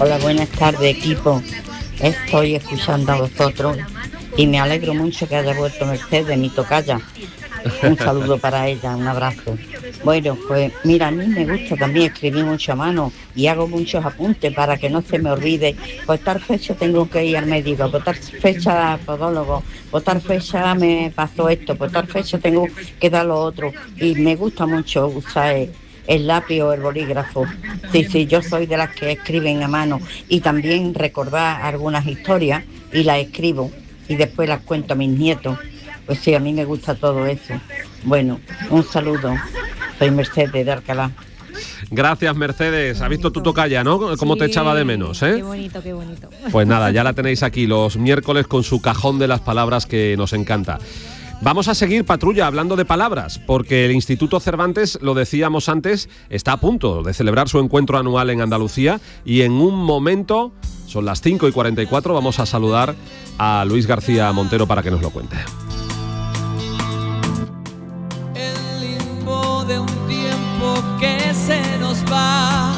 Hola, buenas tardes, equipo. Estoy escuchando a vosotros y me alegro mucho que haya vuelto Mercedes, mi tocaya. Un saludo para ella, un abrazo. Bueno, pues mira, a mí me gusta también escribir mucho a mano y hago muchos apuntes para que no se me olvide. Por tal fecha tengo que ir al médico, por tal fecha al podólogo, por tal fecha me pasó esto, por tal fecha tengo que dar lo otro. Y me gusta mucho usar el lápiz o el bolígrafo. Sí, yo soy de las que escriben a mano y también recordar algunas historias y las escribo y después las cuento a mis nietos. Pues sí, a mí me gusta todo eso. Bueno, un saludo. Soy Mercedes de Alcalá. Gracias, Mercedes. ¿Has visto tu tocaya, no? Cómo te echaba de menos, ¿eh? Qué bonito, qué bonito. Pues nada, ya la tenéis aquí los miércoles con su cajón de las palabras que nos encanta. Vamos a seguir, Patrulla, hablando de palabras, porque el Instituto Cervantes, lo decíamos antes, está a punto de celebrar su encuentro anual en Andalucía y en un momento, son las 5:44, vamos a saludar a Luis García Montero para que nos lo cuente. De un tiempo que se nos va.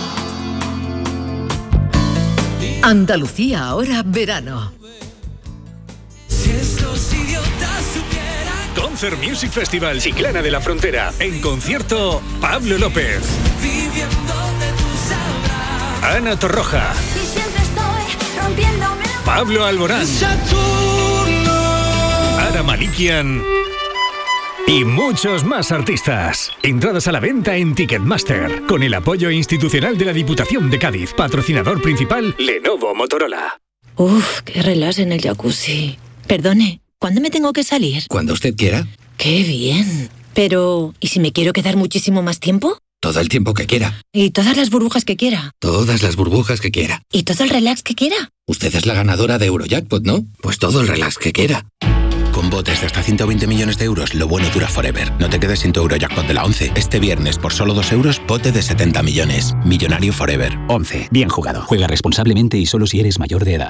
Andalucía ahora verano. Si estos idiotas supieran. Concert Music Festival Chiclana de la Frontera. En concierto, Pablo López, Viviendo de tu sabrás. Ana Torroja, Y siempre estoy rompiéndome. Pablo Alborán, Saturno. Ara Malikian y muchos más artistas. Entradas a la venta en Ticketmaster, con el apoyo institucional de la Diputación de Cádiz. Patrocinador principal, Lenovo Motorola. Uf, qué relax en el jacuzzi. Perdone, ¿cuándo me tengo que salir? Cuando usted quiera. ¡Qué bien! Pero, ¿y si me quiero quedar muchísimo más tiempo? Todo el tiempo que quiera. ¿Y todas las burbujas que quiera? Todas las burbujas que quiera. ¿Y todo el relax que quiera? Usted es la ganadora de Eurojackpot, ¿no? Pues todo el relax que quiera. Con botes de hasta 120 millones de euros, lo bueno dura forever. No te quedes sin tu Eurojackpot de la 11. Este viernes, por solo 2 euros, bote de 70 millones. Millonario forever. 11. Bien jugado. Juega responsablemente y solo si eres mayor de edad.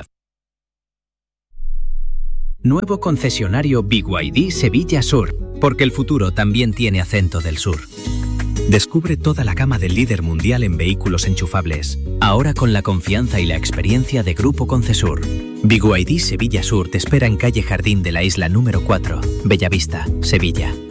Nuevo concesionario BYD Sevilla Sur, porque el futuro también tiene acento del sur. Descubre toda la gama del líder mundial en vehículos enchufables, ahora con la confianza y la experiencia de Grupo Concesur. BYD Sevilla Sur te espera en calle Jardín de la Isla número 4, Bellavista, Sevilla.